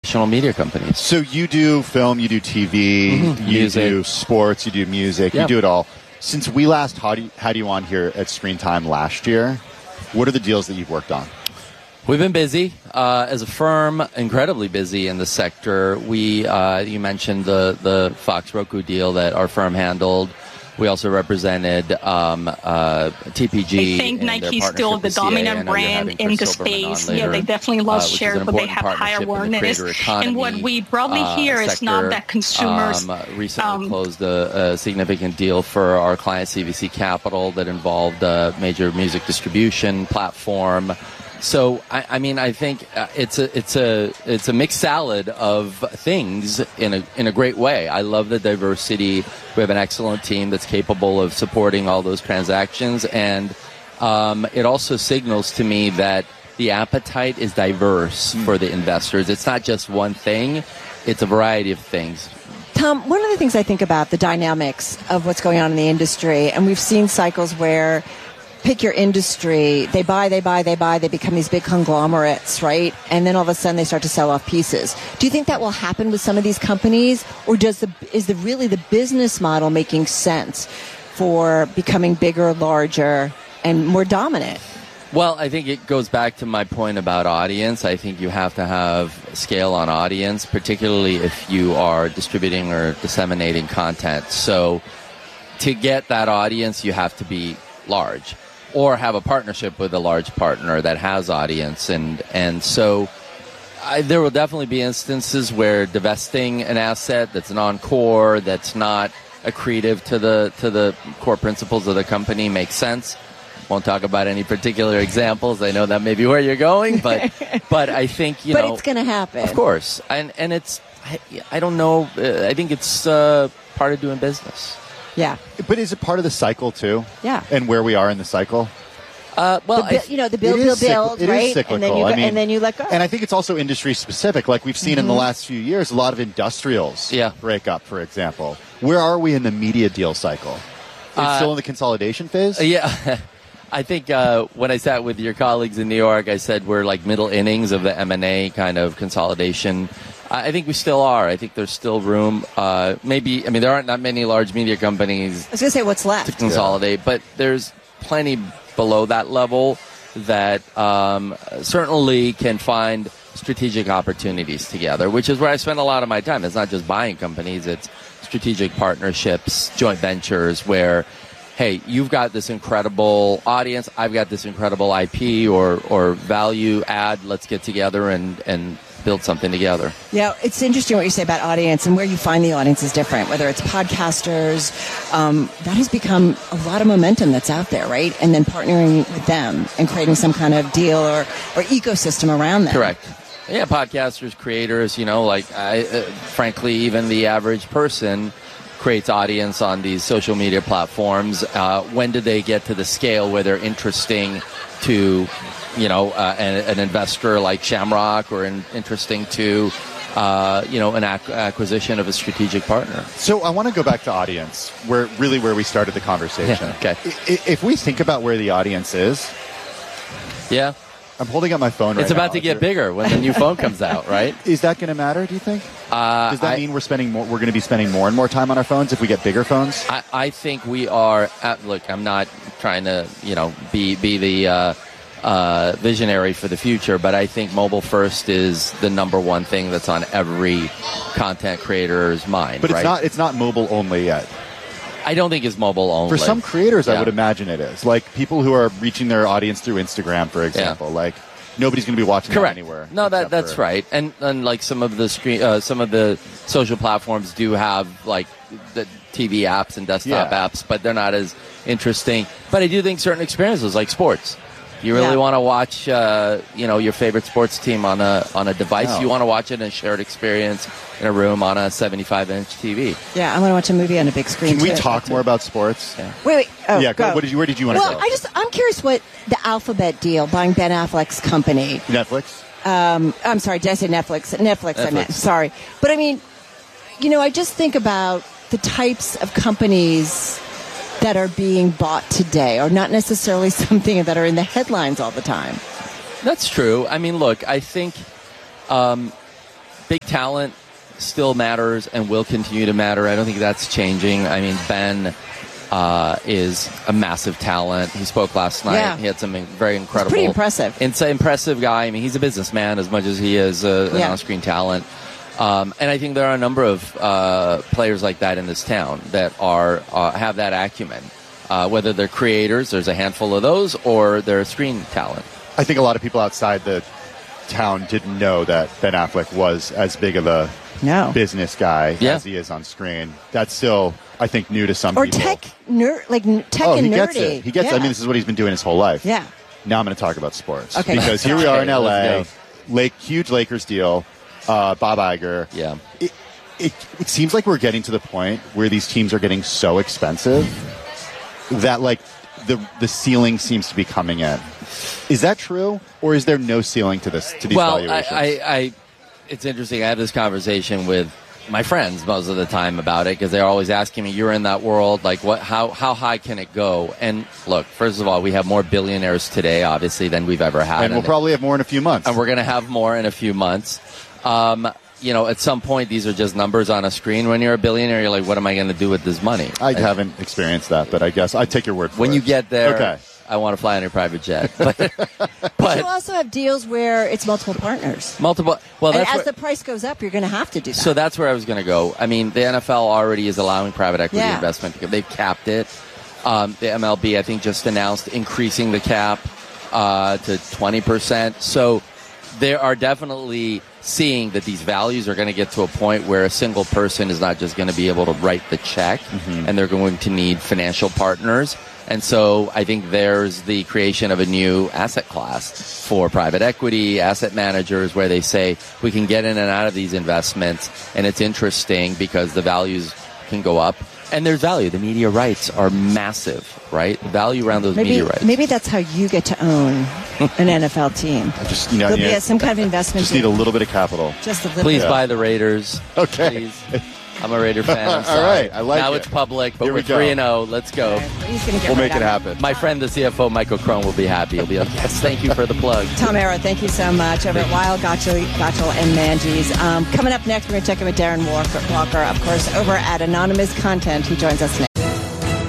traditional media companies. So you do film, you do TV, you do sports, you do music, you do it all. Since we last had you on here at Screen Time last year, what are the deals that you've worked on? We've been busy as a firm, incredibly busy in the sector. You mentioned the Fox Roku deal that our firm handled. We also represented TPG. I think Nike's still the dominant brand in the space. Yeah, they definitely lost share, but they have higher awareness. And what we broadly hear is not that consumers recently closed a significant deal for our client CVC Capital that involved a major music distribution platform. So I think it's a mixed salad of things in a great way. I love the diversity. We have an excellent team that's capable of supporting all those transactions, and it also signals to me that the appetite is diverse for the investors. It's not just one thing; it's a variety of things. Tom, one of the things I think about the dynamics of what's going on in the industry, and we've seen cycles where, pick your industry, they become these big conglomerates, right? And then all of a sudden they start to sell off pieces. Do you think that will happen with some of these companies, or is really the business model making sense for becoming bigger, larger, and more dominant? Well, I think it goes back to my point about audience. I think you have to have scale on audience, particularly if you are distributing or disseminating content. So to get that audience, you have to be large, or have a partnership with a large partner that has audience. And so there will definitely be instances where divesting an asset that's non-core, that's not accretive to the core principles of the company makes sense. Won't talk about any particular examples. I know that may be where you're going, but I think, but it's going to happen. Of course. And it's, I don't know, I think it's part of doing business. Yeah. But is it part of the cycle, too? Yeah. And where we are in the cycle? The build, it right? is cyclical. And then you let go. And I think it's also industry specific. Like we've seen in the last few years, a lot of industrials break up, for example. Where are we in the media deal cycle? It's still in the consolidation phase? Yeah. I think when I sat with your colleagues in New York, I said we're like middle innings of the M&A kind of consolidation. I think we still are. I think there's still room. There aren't that many large media companies. I was going to say what's left to consolidate, but there's plenty below that level that certainly can find strategic opportunities together, which is where I spend a lot of my time. It's not just buying companies; it's strategic partnerships, joint ventures, where, hey, you've got this incredible audience, I've got this incredible IP or value add. Let's get together and build something together. Yeah, it's interesting what you say about audience, and where you find the audience is different, whether it's podcasters. That has become a lot of momentum that's out there, right? And then partnering with them and creating some kind of deal or ecosystem around them. Correct. Yeah, podcasters, creators, frankly, even the average person creates audience on these social media platforms. When do they get to the scale where they're interesting to an investor like Shamrock, or interesting to, an acquisition of a strategic partner? So I want to go back to audience, where we started the conversation. Yeah, okay. If we think about where the audience is, I'm holding up my phone right now. It's about to get bigger when the new phone comes out, right? Is that going to matter, do you think? Does that mean we're going to be spending more and more time on our phones if we get bigger phones? I think we are. Look, I'm not trying to, be the visionary for the future, but I think mobile first is the number one thing that's on every content creator's mind. But right? it's not mobile only yet. I don't think it's mobile only. For some creators, I would imagine it is. Like people who are reaching their audience through Instagram, for example. Yeah. Like nobody's going to be watching that anywhere. No, that's right. And like some of the social platforms do have like the TV apps and desktop apps, but they're not as interesting. But I do think certain experiences, like sports. You really want to watch, your favorite sports team on a device. No. You want to watch it in a shared experience in a room on a 75-inch TV. Yeah, I want to watch a movie on a big screen. Can we talk more about sports? Yeah. Wait. Oh, yeah. Go. Where did you want to go? Well, I'm curious what the Alphabet deal, buying Ben Affleck's company. Netflix. I'm sorry. Did I say Netflix? Netflix. I meant. Sorry, but I mean, I just think about the types of companies that are being bought today, or not necessarily something that are in the headlines all the time. That's true. I mean, look, I think big talent still matters and will continue to matter. I don't think that's changing. I mean, Ben is a massive talent. He spoke last night. Yeah. He had something very incredible. It's pretty impressive. Impressive guy. I mean, he's a businessman as much as he is an on-screen talent. And I think there are a number of players like that in this town that have that acumen. Whether they're creators, there's a handful of those, or they're screen talent. I think a lot of people outside the town didn't know that Ben Affleck was as big of a business guy as he is on screen. That's still, I think, new to some people. Or tech and nerdy. Gets it. He gets it. I mean, this is what he's been doing his whole life. Yeah. Now I'm going to talk about sports. Okay. Because here we are in LA, huge Lakers deal, Bob Iger. Yeah. It seems like we're getting to the point where these teams are getting so expensive that, like, the ceiling seems to be coming in. Is that true, or is there no ceiling to these valuations? It's interesting. I have this conversation with my friends most of the time about it because they're always asking me, "You're in that world. Like, how high can it go?" And look, first of all, we have more billionaires today, obviously, than we've ever had, and we'll probably have more in a few months. And we're going to have more in a few months. At some point, these are just numbers on a screen. When you're a billionaire, you're like, what am I going to do with this money? I haven't experienced that, but I guess I'd take your word for it. When you get there, I want to fly on your private jet. But you also have deals where it's multiple partners. Well, and as the price goes up, you're going to have to do that. So that's where I was going to go. I mean, the NFL already is allowing private equity investment. They've capped it. The MLB, I think, just announced increasing the cap to 20%. So they are definitely seeing that these values are going to get to a point where a single person is not just going to be able to write the check, and they're going to need financial partners. And so I think there's the creation of a new asset class for private equity, asset managers, where they say we can get in and out of these investments, and it's interesting because the values can go up. And there's value. The media rights are massive, right? The value around those media rights. Maybe that's how you get to own an NFL team. There'll be some kind of investment. Just need a little bit of capital. Just a little Please buy the Raiders. Okay. Please. I'm a Raider fan. I'm sorry. All right. I like it. Now it's public, but we're 3-0. Let's go. We'll make it happen. My friend, the CFO, Michael Crone, will be happy. He'll be like, yes, thank you for the plug. Tom Arrow, thank you so much. Over at Weil, Gotshal and Manges. Coming up next, we're going to check in with Darren Walker, of course, over at Anonymous Content. He joins us next.